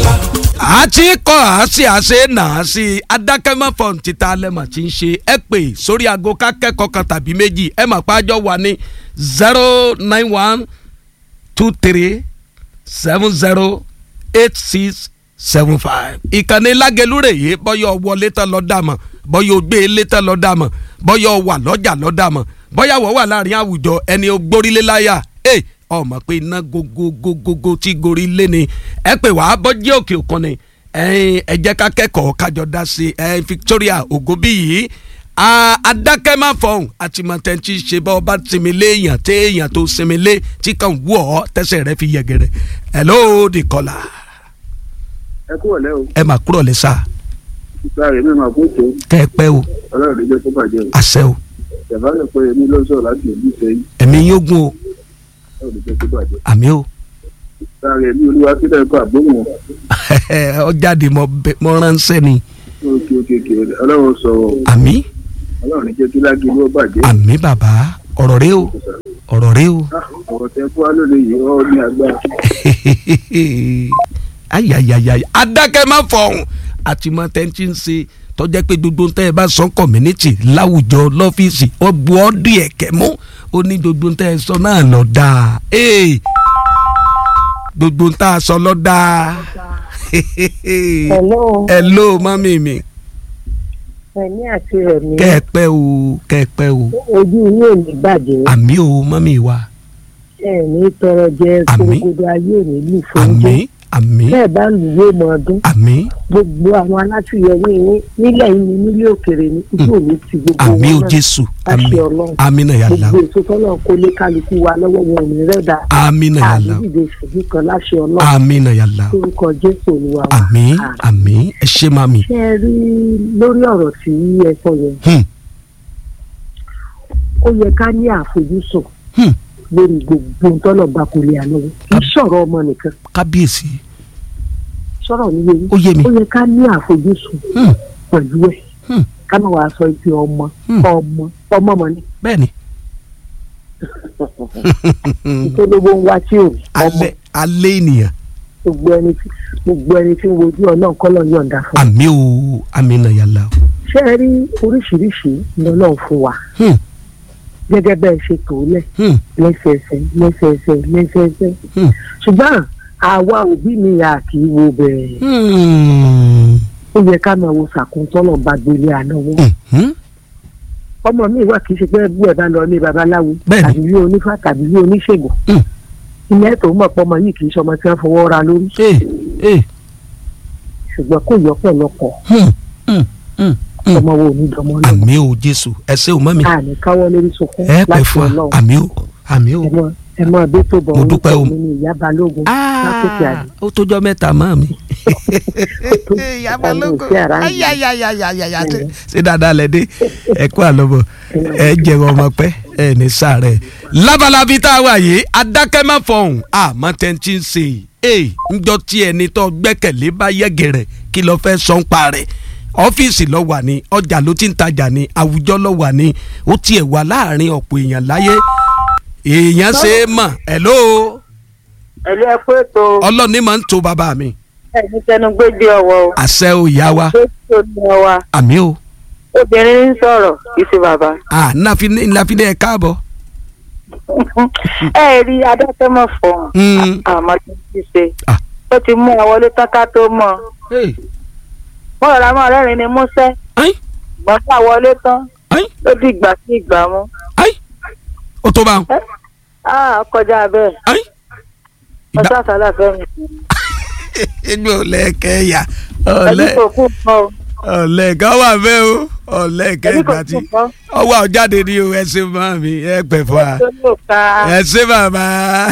àti kọ́ àṣe náà sí adákẹ́mọ́ fọ̀n títa lẹ́mọ̀ tí ń ṣe ẹ pè sórí aago kákẹ́kọ̀ọ́ kan tàbí méjì ẹ mọ̀ pájọ́ wà ní 09123708675 ìkànnì lágẹ̀lú rẹ̀ yìí bọ́yọ̀ wọlé tán lọ dàmọ̀ bọ́yọ̀ gbé ilé tán lọ dàmọ̀ bọ́yọ̀ wà lọ́jà lọ dàmọ̀ bọ́yọ̀ wọ́ wà láàrin àwùjọ ẹni ògbórílé láyà ọmọ pé iná gogogogogo tí gorí lé ni ẹ pè wá bọ́jẹ́ òkè òkun ni ẹ jẹ́ ká kẹ́kọ̀ọ́ kájọ dá sí Victoria Ògúnbíyì adákẹ́ máa fọ̀hún àti mọ̀tẹ́ntì ṣe bá ọba sinmi léèyàn téèyàn tó sinmi lé tí kàn wú ọ tẹ́sẹ̀ rẹ fi yẹgẹrẹ hello Dìkọ́lá. ẹ kúrò lẹ́ o. ẹ máa kúrò lẹ́ sáà. ìgbà rẹ̀ mi máa kó tó. kẹ́ ẹ pẹ́ o. ọlọ́run ló jẹ́ kó bàjẹ́ o. àṣẹ o. ìjàmbá rẹ̀ pé èmi ló ń sọ̀rọ̀ láti ìlú Ìṣẹ́yìn. ẹ̀mí yóò gún o. ọlọ́run ló jẹ́ kó bàjẹ́. àmì o. ìgbà rẹ̀ mi olúwa sílẹ̀ ẹ̀kọ́ àgbóhùn. ọ jáde mọ ránṣẹ́ ni. òkè ọlọ́run sọ̀rọ̀. àmì. ọlọ́run jẹ́ kí lági ló bàjẹ́. àmì bàbá ọ̀rọ̀ rẹ o ọ̀rọ̀ rẹ o. ọ̀rọ̀ tẹ fún wa lóde yìí ó ní agbára. ayayaya adákẹ́ máa fọ̀hún àti mọ tẹ́ntì ń ṣe tọ́jẹ́ pé gbogbo tẹ́ ẹ bá sọ community láwùjọ lọ́fíìsì wọ́n bu ọ́ dì ẹ̀kẹ́ mú ó ní gbogbo tẹ́ ẹ sọ náà lọ dáa gbogbo tá a sọ lọ dáa. hello mọ́mí mi. ẹ̀mí àti rẹ̀mí. kẹ́ẹ̀pẹ́ o. ojú yín ò ní bàjẹ́. àmì o mọ́mí wa. ẹ̀mí tọrọ jẹ kókòdó ayé ò ní lù fún jẹ. àmì. bẹ́ẹ̀ bá lù yóò mọ ọdún. àmì. gbogbo àwọn alátìlẹyìn yín nílẹ̀ yìí ní nílé òkèrè ní ojú òní ti gbogbo wọn náà. àmì o Jésù àmì àmínà yàrá. gbogbo èso tọ́lọ̀ kó lé kálukú wa lọ́wọ́ wọn ò ní rẹ́dà. àmínà yàrá. àbídìde ìṣèjú kan láṣẹ Ọlọ́run. àmínà yàrá. orúkọ Jésù Olúwa wa. àmì ẹ ṣé mami. ṣé ẹ rí lórí ọ̀rọ̀ tí ẹ sọ yẹn. ó yẹ ká ní àfojúsùn lórí gbogbo tọ́lọ̀ bá kò lè àná kì í sọ̀rọ̀ ọmọ nìkan. kábíyèsí. sọ̀rọ̀ níye yìí. ó yé mi. ó yẹ ká ní àfojúsùn pẹ̀lú ẹ̀ ká má wàá sọ pé ọmọ mọ̀ ni. bẹ́ẹ̀ni. ìtòlógbó ń wá tí ò rí ọmọ. alẹ́ ènìyàn. gbogbo ẹni tí ń wojú Ọlọ́run kọ́ lọ́ọ́ yọ̀ǹda fún. àmì o àmínà yàrá. ṣé ẹ rí oríṣiríṣi ní Ọlọ́run fún wa gẹ́gẹ́ bẹ́ẹ̀ ṣe tó lẹ̀ lẹ́sẹẹsẹ ṣùgbọ́n àwa òbí mi yà kì í wo bẹ́ẹ̀ ó yẹ ká máa wo sàkóńtọ́nà bá gbélé àná wọn ọmọ mi wà kì í ṣe pé ẹbú ẹ̀ bá lọ ní babaláwo tàbí ilé onífá tàbí ilé oníṣègùn ilé tó mọ̀ pọ̀ ọmọ yìí kì í ṣe ọmọ tí wọ́n fọwọ́ ra lórí ṣùgbọ́n kò yọ pọ̀lọpọ̀ ọmọ wo ní dọmọ náà. àmì o Jésù ẹ ṣé o mọ́ mi. àní káwọ́ lórí sunkún láti Ọlọ́run. àmì o. ẹ mọ bí tó bọ̀ mo dúpẹ́ o. mi ní Ìyá Balógun lákòókè àdé. ó tójọ́ mẹ́ta mọ́ mi. Ìyá Balógun ṣé dáadáa lẹ dé ẹ kú àlọ́bọ̀ ẹ jẹ̀rọ ọmọ pẹ́ ẹ ní sàárẹ̀. lábalábí tá a wà yìí adákẹ́ má fọhùn àmọ́ tẹ́ntì ń ṣe ńjọ́ tí ẹni tó gbẹ́kẹ̀lé bá yẹ̀gẹ̀rẹ̀ kí ló fẹ́ sọ ń pa rẹ̀ ọ́fíìsì ló wà ní ọjà ló ti ń tajà ní àwùjọ ló wà ní ó tiẹ̀ wà láàrin ọ̀pọ̀ èèyàn láyé èèyàn ṣe é mọ̀ ẹ̀ló. ẹ̀lú ẹ pé tó. ọlọ́ọ̀ni máa ń to bàbá mi. ẹ̀mí tẹnu gbégbé ọwọ́ o. àṣẹ ò yá wa. gbégbé ọwọ́ wa. àmì o. obìnrin ń sọ̀rọ̀ kì í ṣe bàbá. ńláfíndé ẹ káàbọ̀. ẹ rí adájọ́ mọ̀ fún àmọ́ tó ti ṣe ó ti mú àwọlé tán ká tó mọ̀ mo rọra mọ́ ọ̀rẹ́rin ni músẹ́ gbọ́n fún àwọlé tán ló di ìgbà sí ìgbà mú. ó tó bá wọn. kọjá bẹ́ẹ̀ ọjọ́ àṣálà fẹ́ mi. ẹgbẹ́ ọ̀lẹ́kẹ́ yà ẹbí kò kú mọ́ o. ọ̀lẹ́kẹ́ wà bẹ́ẹ̀ o ọ̀lẹ́kẹ́ ìgbà tí ọwọ́ àjáde ni o ẹ ṣé máa mi ẹ pẹ̀ fún wa ẹ ṣé bàbá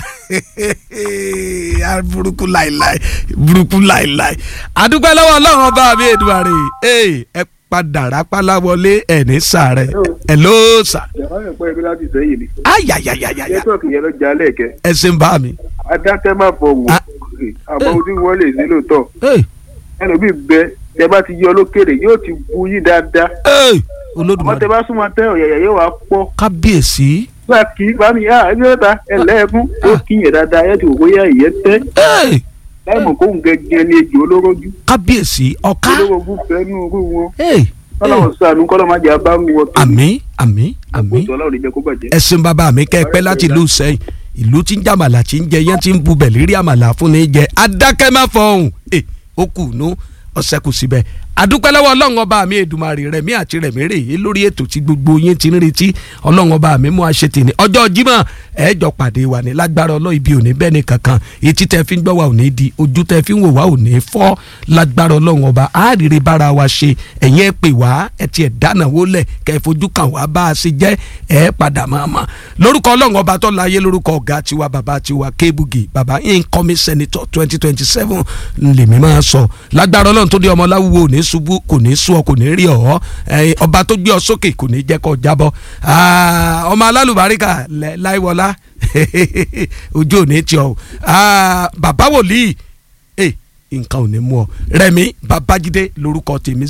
burúkú láìláì àdúgbò lọ́wọ́ Ọlọ́run ọba mi Èdùmàrè ẹ padà rápálá wọlé ẹ̀ ní sàárẹ̀ ẹ̀ ló sà. ayayayaya. ẹ ṣe ń bá mi. adákẹ́ máa fọ wò àmọ́ ojú wọn lè sí lóòótọ́ ẹnu bí bẹ tẹ bá ti yọ lókèrè yóò ti bu yín dáadáa. Olódùmarè. ọmọ tẹ bá súnmọ́ tẹ ọ̀yàyà yóò wá pọ̀. kábíyèsí. bá kí bá mi ẹbí ọ̀tá ẹlẹ́ẹ̀kún ó kí yẹn dáadáa ẹ ti wò bóyá ìyẹn tẹ́. láìmọ̀ kóhùn gẹ́gẹ́ ní ejò olórójú. kábíyèsí ọ̀ká. olórógún fẹ́nu irú wọn. kọ́lọ́wọ́ sànú kọ́lọ́ má jẹ́ abá mi wọ. àmín. ẹ̀sìn bàbá mi kẹ́ ẹ pẹ́ láti ìlú Ìṣẹ́yìn ìlú tí ń jàmàlà tí ń jẹ yẹn tí ń bu bẹ̀ lérí àmàlà fún ní jẹ adákẹ́ má fọhùn ó kù nú ọ̀sẹ̀ kù síbẹ̀ adúpẹ́ lọ́wọ́ ọlọ́run ọba mi Èdùmàrè rẹ̀mí àti rẹ̀mí rèé lórí ètò tí gbogbo yín ti ń retí ọlọ́run ọba mi mú aṣetì ní ọjọ́ Jímọ̀ ẹ̀ẹ́jọ pàdé wa ní lágbára ọlọ́ ibi òní bẹ́ẹ̀ ni kankan etí tẹ́ fi ń gbọ́ wa ò ní di ojú tẹ́ fi ń wò wá ò ní fọ́ lágbára ọlọ́run ọba àárèrè bára wa ṣe ẹ̀yìn ẹ̀ pè wá ẹ̀ tiẹ̀ dáná wọlé kẹ́ ẹ̀ fojú kàn wá bá a ṣe jẹ́ ẹ̀ padà máa mọ̀ lórúkọ ọlọ́run ọba tó láyé lórúkọ ọ̀gá tiwa bàbá tiwa Kébugi bàbá incoming senator 2027 lèmi máa sọ lágbára ọlọ́run tó dé ọmọ láwùwò ò ní ṣubú kò ní sú ọ kò ní rí ọ ọba tó gbé ọ sókè kò ní jẹ́ kó jábọ́ ọmọ alálùbáríkà láìwọlá ojú ò ní tí ọ bàbá wòlíì nǹkan ò ní mú ọ Rẹ̀mí Babájídé lórúkọ tèmi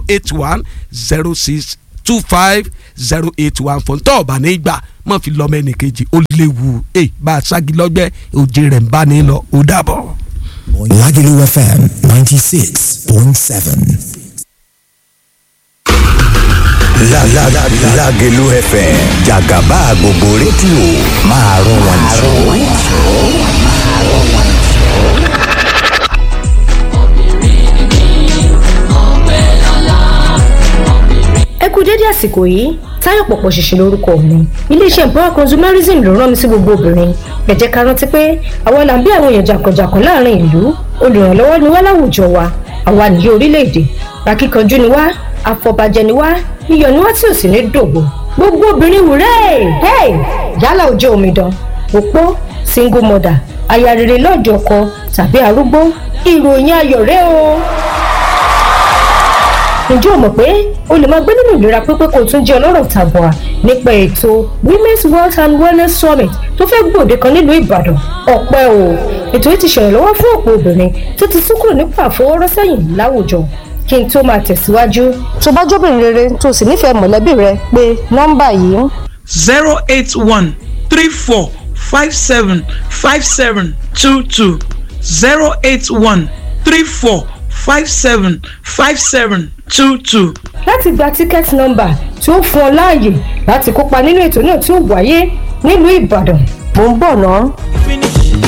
08106250814 fún tọ́ ọ̀bà ní gbà mọ̀ fi lọ́mọ ẹnìkejì ó léwu bá a ságí lọ́gbẹ́ òjì rẹ̀ ń bá ní lọ ó dàbọ̀. Lagelu FM 96.7. Lagelu FM Jàgàbá gbogbo rédíò máa rún wọn jù. ẹ kú dédé àsìkò yìí Táyọ̀ Pọ̀pọ̀ ṣìṣì lórúkọ mi iléeṣẹ́ Empower Consumerism ló rán mi sí gbogbo obìnrin ẹ jẹ́ ká rántí pé àwa là ń bí àwọn èèyàn jàǹkànjàǹkàn láàrin ìlú olùrànlọ́wọ́ ni wá láwùjọ wa àwa nìyí orílẹ̀-èdè akíkanjú ni wá afọbajẹ ni wá iyọ̀ ni wá tí ò sì ní dògbò gbogbo obìnrin wùrẹ́ yálà ó jẹ́ omidan opó single mother aya rere lọ́ọ̀dẹ̀ ọkọ tàbí arúgbó ìròyìn ayọ̀ rẹ o. ǹjẹ́ o mọ̀ pé o lè máa gbé nínú ìlera pípé kó o tún jẹ́ ọlọ́rọ̀ tàbùà nípa ètò Women's Wealth and Wellness Summit tó fẹ́ gbòde kan nílùú Ìbàdàn ọ̀pẹ́ o ètò yìí ti ṣèrànlọ́wọ́ fún ọ̀pọ̀ obìnrin tó ti sún kúrò nípa àfọwọ́rọ́sẹ́yìn láwùjọ kí n tó máa tẹ̀síwájú tó bá jóbìnrin rere tó sì nífẹ̀ẹ́ mọ̀lẹ́bí rẹ pé nọ́mbà yìí. 08134575722 08134575722. láti gba tíkẹ́ẹ̀tì nọ́mbà tí ó fún ọ láàyè láti kópa nínú ètò náà tí ó wáyé nílùú Ìbàdàn. mo ń bọ̀ náà.